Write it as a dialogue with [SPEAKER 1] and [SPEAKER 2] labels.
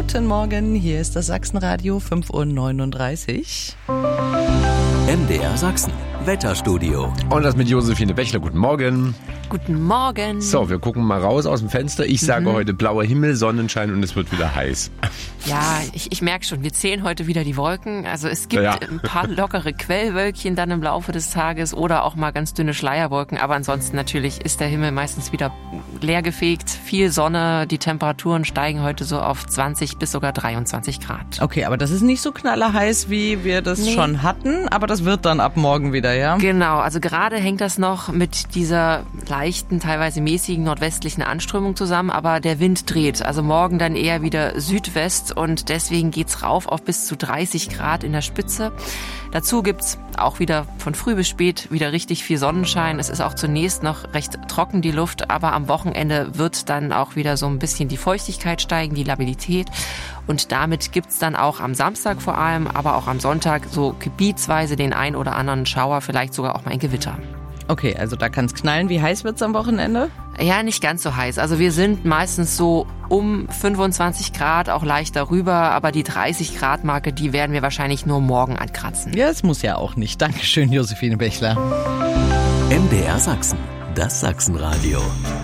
[SPEAKER 1] Guten Morgen, hier ist das Sachsenradio 5:39 Uhr.
[SPEAKER 2] MDR Sachsen, Wetterstudio.
[SPEAKER 3] Und das mit Josephine Bächler. Guten Morgen.
[SPEAKER 4] Guten Morgen.
[SPEAKER 3] So, wir gucken mal raus aus dem Fenster. Ich sage heute blauer Himmel, Sonnenschein und es wird wieder heiß.
[SPEAKER 4] Ja, ich merke schon, wir zählen heute wieder die Wolken. Also es gibt ein paar lockere Quellwölkchen dann im Laufe des Tages oder auch mal ganz dünne Schleierwolken. Aber ansonsten natürlich ist der Himmel meistens wieder leergefegt. Viel Sonne, die Temperaturen steigen heute so auf 20 bis sogar 23 Grad.
[SPEAKER 1] Okay, aber das ist nicht so knallerheiß, wie wir das schon hatten. Aber das wird dann ab morgen wieder, ja?
[SPEAKER 4] Genau, also gerade hängt das noch mit dieser leichten, teilweise mäßigen nordwestlichen Anströmung zusammen, aber der Wind dreht. Also morgen dann eher wieder Südwest und deswegen geht's rauf auf bis zu 30 Grad in der Spitze. Dazu gibt's auch wieder von früh bis spät wieder richtig viel Sonnenschein. Es ist auch zunächst noch recht trocken die Luft, aber am Wochenende wird dann auch wieder so ein bisschen die Feuchtigkeit steigen, die Labilität. Und damit gibt's dann auch am Samstag vor allem, aber auch am Sonntag so gebietsweise den ein oder anderen Schauer, vielleicht sogar auch mal ein Gewitter.
[SPEAKER 1] Okay, also da kann's knallen. Wie heiß wird's am Wochenende?
[SPEAKER 4] Ja, nicht ganz so heiß. Also wir sind meistens so um 25 Grad, auch leicht darüber. Aber die 30 Grad Marke, die werden wir wahrscheinlich nur morgen ankratzen.
[SPEAKER 1] Ja, es muss ja auch nicht. Dankeschön, Josephine Bächler.
[SPEAKER 2] MDR Sachsen, das Sachsenradio.